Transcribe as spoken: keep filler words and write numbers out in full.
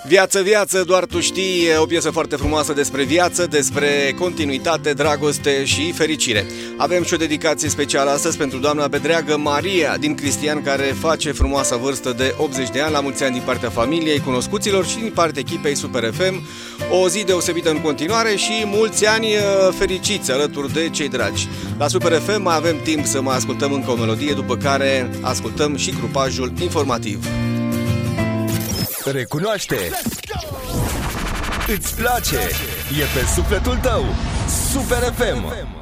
Viață, viață, doar tu știi, o piesă foarte frumoasă despre viață, despre continuitate, dragoste și fericire. Avem și o dedicație specială astăzi pentru doamna bedreagă Maria din Cristian, care face frumoasa vârstă de optzeci de ani, la mulți ani din partea familiei, cunoscuților și din partea echipei Super F M. O zi deosebită în continuare și mulți ani fericiți alături de cei dragi. La Super F M mai avem timp să mai ascultăm încă o melodie, după care ascultăm și grupajul informativ. Recunoaște! Îți place! E pe sufletul tău! Super F M!